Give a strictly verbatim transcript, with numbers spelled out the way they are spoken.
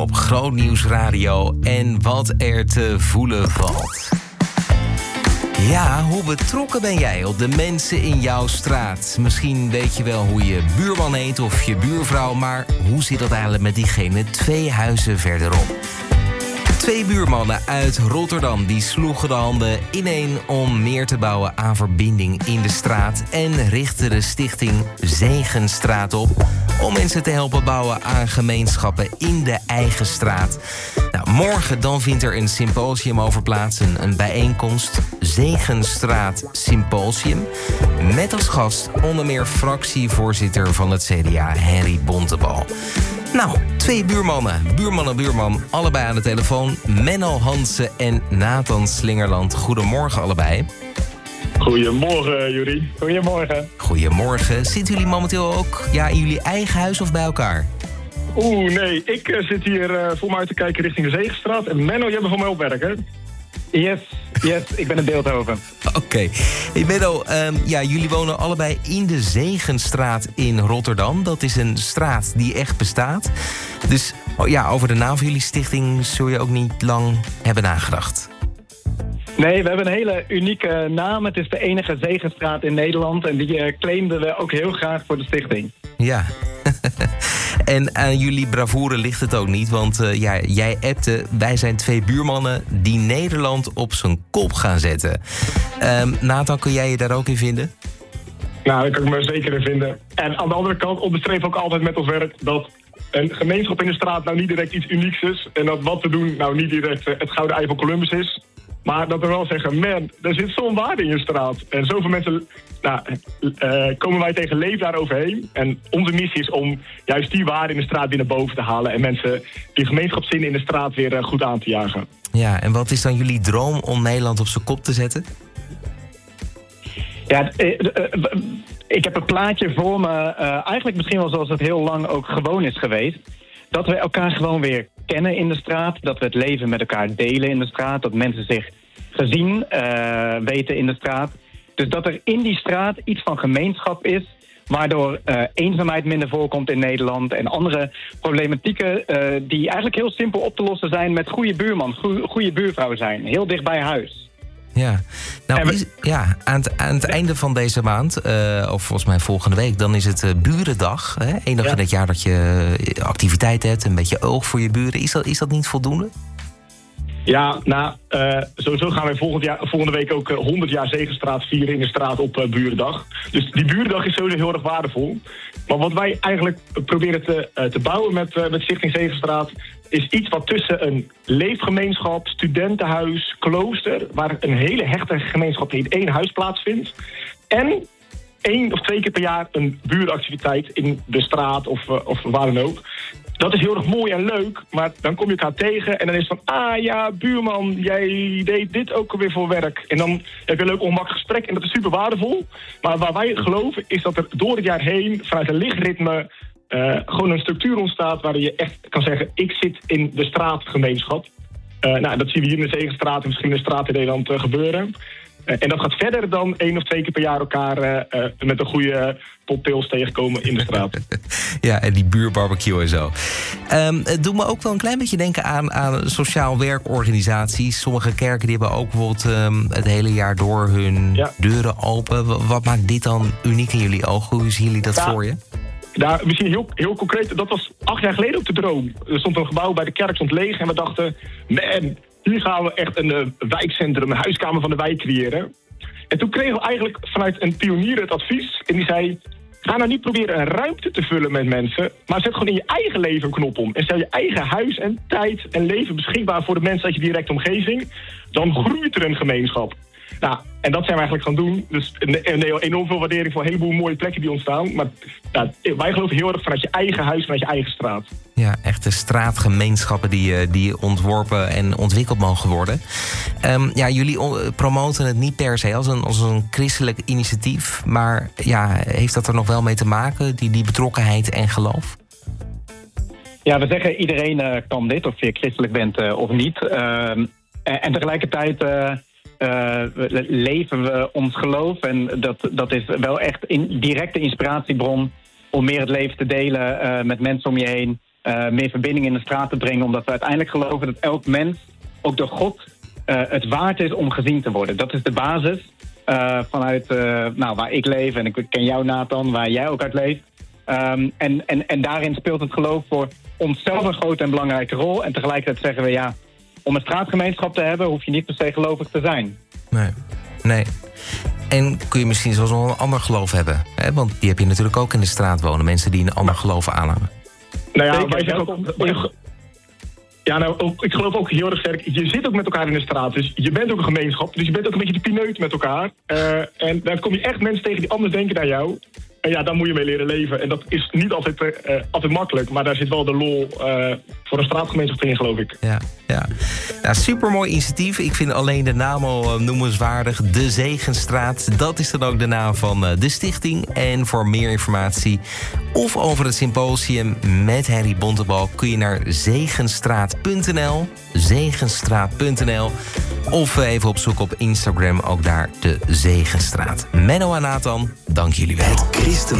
op Groot Nieuws Radio en wat er te voelen valt. Ja, hoe betrokken ben jij op de mensen in jouw straat? Misschien weet je wel hoe je buurman heet of je buurvrouw, maar hoe zit dat eigenlijk met diegene twee huizen verderop? Twee buurmannen uit Rotterdam die sloegen de handen ineen om meer te bouwen aan verbinding in de straat en richtten de stichting Zegenstraat op om mensen te helpen bouwen aan gemeenschappen in de eigen straat. Nou, morgen dan vindt er een symposium over plaats, een, een bijeenkomst, Zegenstraat Symposium, met als gast onder meer fractievoorzitter van het C D A, Henry Bontebal. Nou, twee buurmannen, buurman en buurman, allebei aan de telefoon. Menno Hansen en Nathan Slingerland. Goedemorgen allebei. Goedemorgen, Jury. Goedemorgen. Goedemorgen. Zitten jullie momenteel ook ja, in jullie eigen huis of bij elkaar? Oeh, nee. Ik uh, zit hier uh, voor me uit te kijken richting de Zegenstraat. En Menno, jij bent voor mij op werk, hè? Yes, yes. Ik ben in Beeldhoven. Oké. Okay. Hey Menno, um, ja, jullie wonen allebei in de Zegenstraat in Rotterdam. Dat is een straat die echt bestaat. Dus oh, ja, over de naam van jullie stichting zul je ook niet lang hebben nagedacht. Nee, we hebben een hele unieke naam. Het is de enige Zegenstraat in Nederland. En die uh, claimden we ook heel graag voor de stichting. Ja. En aan jullie bravoure ligt het ook niet. Want uh, ja, jij appte, wij zijn twee buurmannen die Nederland op zijn kop gaan zetten. Um, Nathan, kun jij je daar ook in vinden? Nou, daar kan ik me zeker in vinden. En aan de andere kant onderstreep ook altijd met ons werk dat een gemeenschap in de straat nou niet direct iets unieks is. En dat wat we doen nou niet direct uh, het gouden ei van Columbus is. Maar dat we wel zeggen, man, er zit zo'n waarde in je straat. En zoveel mensen nou, uh, komen wij tegen leven daar overheen. En onze missie is om juist die waarde in de straat weer naar boven te halen. En mensen die gemeenschapszin in de straat weer uh, goed aan te jagen. Ja, en wat is dan jullie droom om Nederland op zijn kop te zetten? Ja, uh, uh, ik heb een plaatje voor me. Uh, eigenlijk misschien wel zoals het heel lang ook gewoon is geweest. Dat we elkaar gewoon weer kennen in de straat. Dat we het leven met elkaar delen in de straat. Dat mensen zich gezien uh, weten in de straat. Dus dat er in die straat iets van gemeenschap is. Waardoor uh, eenzaamheid minder voorkomt in Nederland. En andere problematieken uh, die eigenlijk heel simpel op te lossen zijn met goede buurman, goede, goede buurvrouw zijn. Heel dicht bij huis. Ja, nou, we, is, ja aan het, aan het ja. einde van deze maand, uh, of volgens mij volgende week, dan is het uh, Burendag. Hè? Eén dag ja. in het jaar dat je activiteit hebt, een beetje oog voor je buren. Is dat, is dat niet voldoende? Ja, nou, uh, sowieso gaan wij volgend jaar, volgende week ook uh, honderd jaar Zegenstraat vieren in de straat op uh, Burendag. Dus die Burendag is sowieso heel erg waardevol. Maar wat wij eigenlijk proberen te, uh, te bouwen met, uh, met Stichting Zegenstraat is iets wat tussen een leefgemeenschap, studentenhuis, klooster, waar een hele hechte gemeenschap in één huis plaatsvindt, en één of twee keer per jaar een buuractiviteit in de straat of, uh, of waar dan ook. Dat is heel erg mooi en leuk, maar dan kom je elkaar tegen en dan is het van, ah ja, buurman, jij deed dit ook alweer voor werk. En dan heb je een leuk ongemakkelijk gesprek en dat is super waardevol. Maar waar wij geloven is dat er door het jaar heen, vanuit een lichtritme, uh, gewoon een structuur ontstaat waar je echt kan zeggen, ik zit in de straatgemeenschap. Uh, nou, dat zien we hier in de Zegenstraat en misschien in de straat in Nederland uh, gebeuren. Uh, en dat gaat verder dan één of twee keer per jaar elkaar uh, uh, met een goede pot pils tegenkomen in de straat. Ja, en die buurbarbecue en zo. Um, het doet me ook wel een klein beetje denken aan, aan sociaal werkorganisaties. Sommige kerken die hebben ook bijvoorbeeld um, het hele jaar door hun ja. deuren open. Wat maakt dit dan uniek in jullie ogen? Hoe zien jullie dat ja. voor je? Nou, misschien heel, heel concreet, dat was acht jaar geleden ook de droom. Er stond een gebouw bij de kerk, stond leeg en we dachten, man, hier gaan we echt een uh, wijkcentrum, een huiskamer van de wijk creëren. En toen kregen we eigenlijk vanuit een pionier het advies en die zei, ga nou niet proberen een ruimte te vullen met mensen, maar zet gewoon in je eigen leven een knop om. En stel je eigen huis en tijd en leven beschikbaar voor de mensen uit je directe omgeving. Dan groeit er een gemeenschap. Nou, en dat zijn we eigenlijk gaan doen. Dus een, een enorm veel waardering voor een heleboel mooie plekken die ontstaan. Maar ja, wij geloven heel erg vanuit je eigen huis, vanuit je eigen straat. Ja, echte straatgemeenschappen die, die ontworpen en ontwikkeld mogen worden. Um, ja, jullie promoten het niet per se als een, als een christelijk initiatief. Maar ja, heeft dat er nog wel mee te maken, die, die betrokkenheid en geloof? Ja, we zeggen iedereen uh, kan dit, of je christelijk bent uh, of niet. Uh, en, en tegelijkertijd Uh, Uh, leven we ons geloof. En dat, dat is wel echt een directe inspiratiebron om meer het leven te delen uh, met mensen om je heen. uh, meer verbinding in de straat te brengen. Omdat we uiteindelijk geloven dat elk mens, ook door God, uh, het waard is om gezien te worden. Dat is de basis uh, vanuit uh, nou, waar ik leef. En ik ken jou, Nathan, waar jij ook uit leeft. Um, en, en, en daarin speelt het geloof voor onszelf een grote en belangrijke rol. En tegelijkertijd zeggen we, ja, om een straatgemeenschap te hebben, hoef je niet per se gelovig te zijn. Nee, nee. En kun je misschien zelfs nog een ander geloof hebben? Hè? Want die heb je natuurlijk ook in de straat wonen. Mensen die een ander geloof aanhangen. Nou ja, Zeker, wij zeggen ook... Ja, nou, ook, ik geloof ook heel erg sterk. Je zit ook met elkaar in de straat. Dus je bent ook een gemeenschap. Dus je bent ook een beetje de pineut met elkaar. Uh, en dan kom je echt mensen tegen die anders denken dan jou. En ja, daar moet je mee leren leven. En dat is niet altijd, uh, altijd makkelijk. Maar daar zit wel de lol uh, voor een straatgemeenschap in, geloof ik. Ja, ja. ja supermooi initiatief. Ik vind alleen de naam al noemenswaardig. De Zegenstraat. Dat is dan ook de naam van uh, de stichting. En voor meer informatie of over het symposium met Henry Bontebal kun je naar zegenstraat punt n l. zegenstraat punt n l. Of even op zoek op Instagram, ook daar de Zegenstraat. Menno en Nathan, dank jullie wel. Het Christen